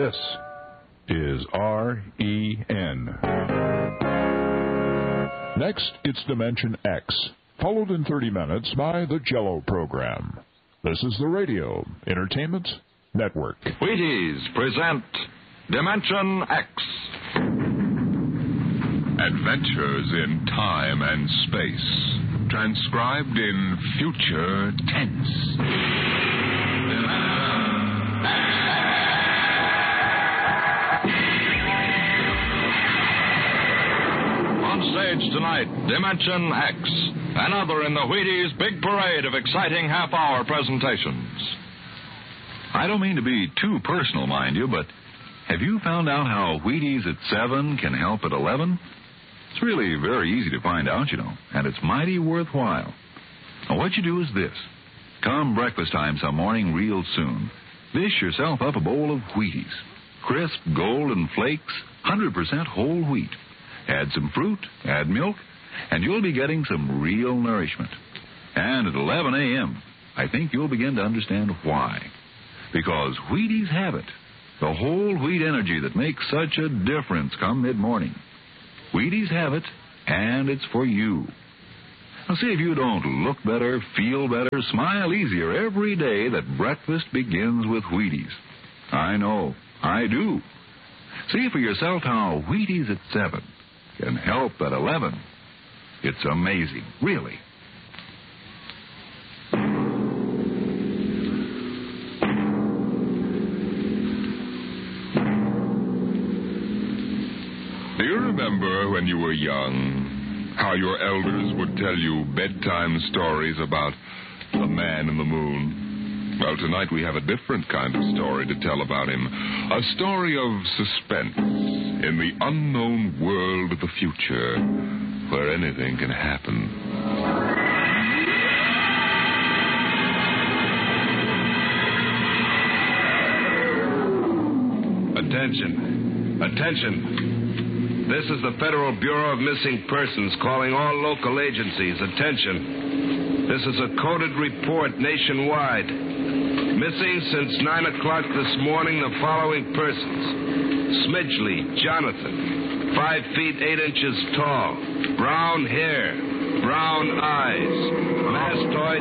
This is REN. Next, it's Dimension X, followed in 30 minutes by the Jell-O program. This is the Radio Entertainment Network. Wheaties present Dimension X. Adventures in time and space, transcribed in future tense. On stage tonight, Dimension X, another in the Wheaties' big parade of exciting half-hour presentations. I don't mean to be too personal, mind you, but have you found out how Wheaties at 7 can help at 11? It's really very easy to find out, you know, and it's mighty worthwhile. Now, what you do is this. Come breakfast time some morning real soon, dish yourself up a bowl of Wheaties. Crisp, golden flakes, 100% whole wheat. Add some fruit, add milk, and you'll be getting some real nourishment. And at 11 a.m., I think you'll begin to understand why. Because Wheaties have it. The whole wheat energy that makes such a difference come mid-morning. Wheaties have it, and it's for you. Now, see if you don't look better, feel better, smile easier every day that breakfast begins with Wheaties. I know, I do. See for yourself how Wheaties at 7 can help at 11. It's amazing, really. Do you remember when you were young, how your elders would tell you bedtime stories about the man in the moon? Well, tonight we have a different kind of story to tell about him. A story of suspense in the unknown world of the future, where anything can happen. Attention. Attention. This is the Federal Bureau of Missing Persons calling all local agencies. Attention. This is a coded report nationwide. Missing since 9 o'clock this morning the following persons. Smidgley Jonathan, 5 feet 8 inches tall, brown hair, brown eyes, mastoid...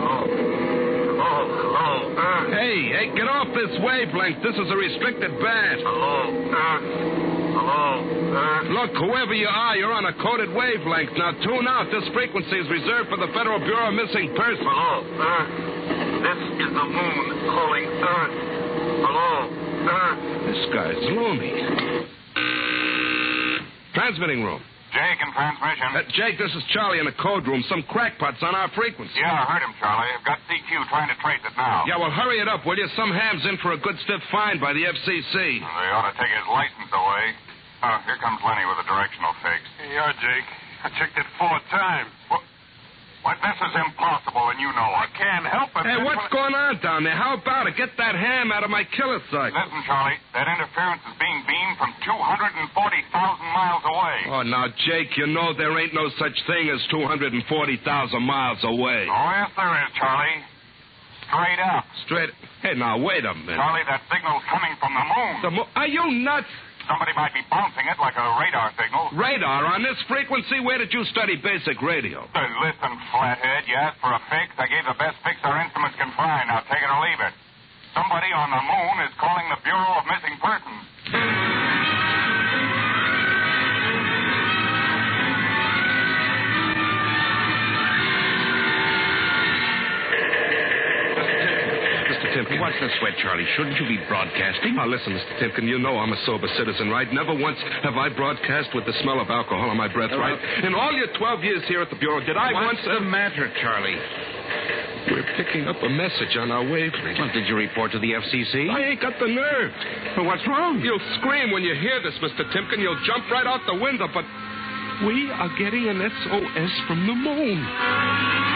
Hey, get off this wavelength. This is a restricted band. Look, whoever you are, you're on a coded wavelength. Now tune out. This frequency is reserved for the Federal Bureau of Missing Persons. Hello, Earth. This is the moon calling Earth. Hello, Earth. This guy's loony. Transmitting room. Jake in transmission. Jake, this is Charlie in the code room. Some crackpot's on our frequency. Yeah, I heard him, Charlie. I've got CQ trying to trace it now. Yeah, well, hurry it up, will you? Some ham's in for a good stiff fine by the FCC. They ought to take his license away. Oh, here comes Lenny with a directional fix. Yeah, Jake. I checked it 4 times. What? This is impossible, and you know it. I can't help it. Hey, what's going on down there? How about it? Get that ham out of my killer sight. Listen, Charlie, that interference is being beamed from 240,000 miles away. Oh, now, Jake, you know there ain't no such thing as 240,000 miles away. Oh, yes, there is, Charlie. Straight up. Straight... Hey, now, wait a minute. Charlie, that signal's coming from the moon. Are you nuts? Somebody might be bouncing it like a radar signal. Radar on this frequency? Where did you study basic radio? Listen, flathead, you asked for a fix. I gave the best fix our instruments can find. Now take it or leave it. Somebody on the moon is calling the Bureau of Missing Persons. Timken. What's the sweat, Charlie? Shouldn't you be broadcasting? Now, listen, Mr. Timken, you know I'm a sober citizen, right? Never once have I broadcast with the smell of alcohol on my breath, right? In all your 12 years here at the Bureau, did I once... What's the matter, Charlie? We're picking up a message on our wavelength. Well, did you report to the FCC? I ain't got the nerve. Well, what's wrong? You'll scream when you hear this, Mr. Timken. You'll jump right out the window, but we are getting an SOS from the moon.